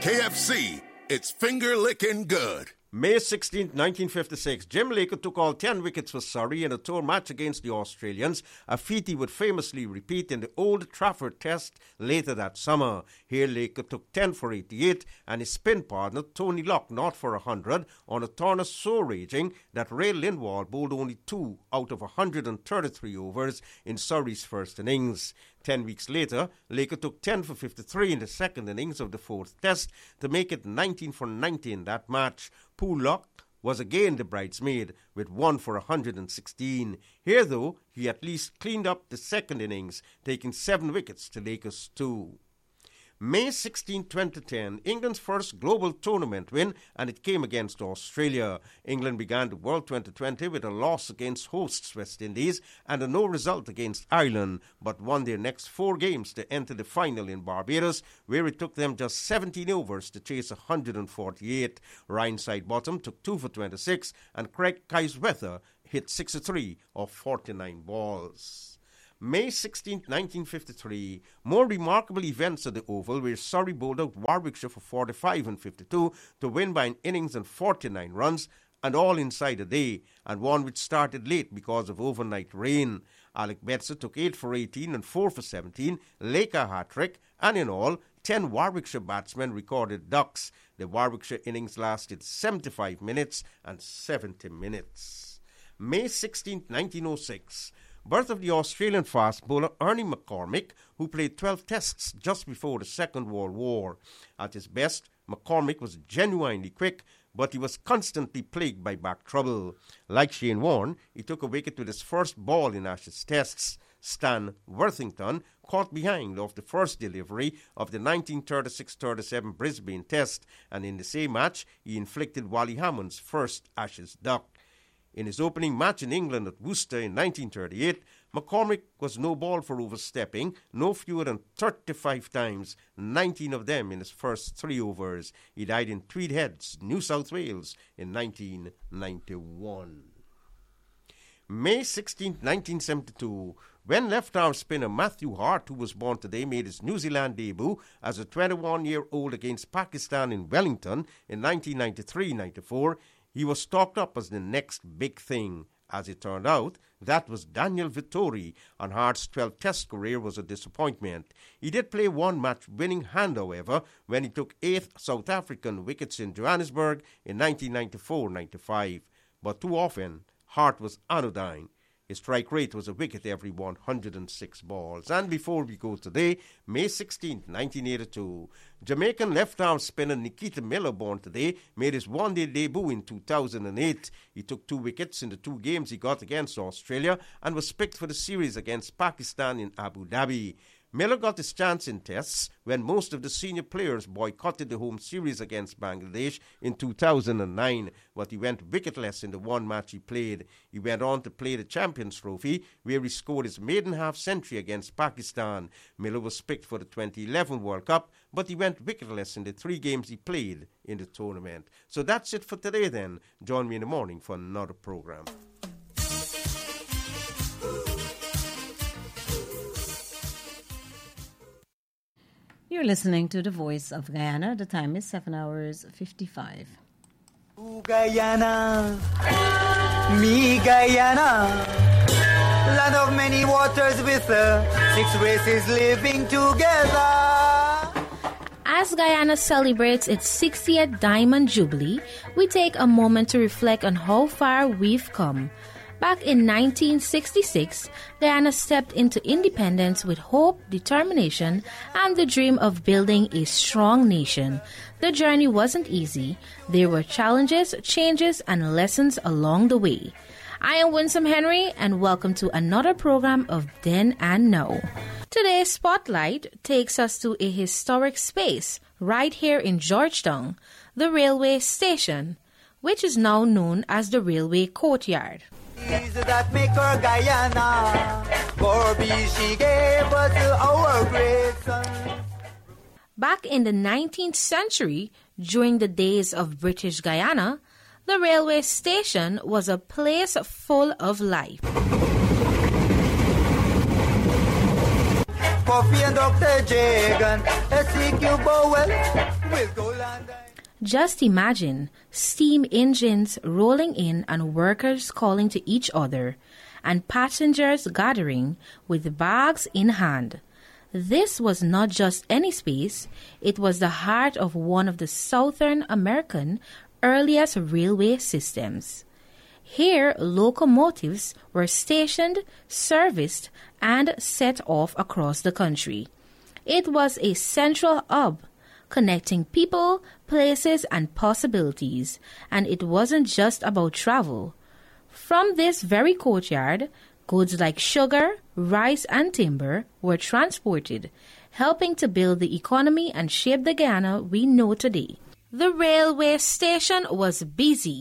KFC, it's finger-licking good. May 16, 1956, Jim Laker took all 10 wickets for Surrey in a tour match against the Australians, a feat he would famously repeat in the Old Trafford Test later that summer. Here Laker took 10 for 88 and his spin partner Tony Locke not for 100 on a tournament so raging that Ray Lindwall bowled only 2 out of 133 overs in Surrey's first innings. 10 weeks later, Laker took 10 for 53 in the second innings of the fourth test to make it 19 for 90 in that match. Paul Locke was again the bridesmaid with 1 for 116. Here, though, he at least cleaned up the second innings, taking 7 wickets to Laker's 2. May 16, 2010, England's first global tournament win, and it came against Australia. England began the World 2020 with a loss against hosts West Indies and a no result against Ireland, but won their next 4 games to enter the final in Barbados, where it took them just 17 overs to chase 148. Ryan Sidebottom took 2 for 26, and Craig Kiesweather hit 63 off 49 balls. May 16, 1953, more remarkable events at the Oval where Surrey bowled out Warwickshire for 45 and 52 to win by an innings and 49 runs, and all inside a day, and one which started late because of overnight rain. Alec Betzer took 8 for 18 and 4 for 17, Laker hat-trick, and in all, 10 Warwickshire batsmen recorded ducks. The Warwickshire innings lasted 75 minutes and 70 minutes. May 16, 1906, birth of the Australian fast bowler Ernie McCormick, who played 12 tests just before the Second World War. At his best, McCormick was genuinely quick, but he was constantly plagued by back trouble. Like Shane Warne, he took a wicket with his first ball in Ashes tests. Stan Worthington caught behind off the first delivery of the 1936-37 Brisbane Test, and in the same match, he inflicted Wally Hammond's first Ashes duck. In his opening match in England at Worcester in 1938, McCormick was no ball for overstepping, no fewer than 35 times, 19 of them in his first 3 overs. He died in Tweed Heads, New South Wales in 1991. May 16, 1972, when left-arm spinner Matthew Hart, who was born today, made his New Zealand debut as a 21-year-old against Pakistan in Wellington in 1993-94, he was talked up as the next big thing. As it turned out, that was Daniel Vittori, and Hart's 12-test career was a disappointment. He did play one match-winning hand, however, when he took 8th South African wickets in Johannesburg in 1994-95. But too often, Hart was anodyne. His strike rate was a wicket every 106 balls. And before we go today, May 16, 1982, Jamaican left-arm spinner Nikita Miller, born today, made his one-day debut in 2008. He took 2 wickets in the 2 games he got against Australia and was picked for the series against Pakistan in Abu Dhabi. Miller got his chance in tests when most of the senior players boycotted the home series against Bangladesh in 2009, but he went wicketless in the one match he played. He went on to play the Champions Trophy, where he scored his maiden half-century against Pakistan. Miller was picked for the 2011 World Cup, but he went wicketless in the 3 games he played in the tournament. So that's it for today then. Join me in the morning for another program. You're listening to The Voice of Guyana. The time is 7 hours 55. Ooh, Guyana, me Guyana, land of many waters with 6 races living together. As Guyana celebrates its 60th Diamond Jubilee, we take a moment to reflect on how far we've come. Back in 1966, Guyana stepped into independence with hope, determination, and the dream of building a strong nation. The journey wasn't easy. There were challenges, changes, and lessons along the way. I am Winsome Henry, and welcome to another program of Then and Now. Today's Spotlight takes us to a historic space right here in Georgetown, the railway station, which is now known as the Railway Courtyard. That make her Guyana, for she gave us our great son. Back in the 19th century, during the days of British Guyana, the railway station was a place full of life. Puffy and Dr. Jagan, SCQ Bowell, will go London. Just imagine steam engines rolling in and workers calling to each other, and passengers gathering with bags in hand. This was not just any space, it was the heart of one of the Southern American earliest railway systems. Here, locomotives were stationed, serviced, and set off across the country. It was a central hub, connecting people, places, and possibilities, and it wasn't just about travel. From this very courtyard, goods like sugar, rice, and timber were transported, helping to build the economy and shape the Guyana we know today. The railway station was busy.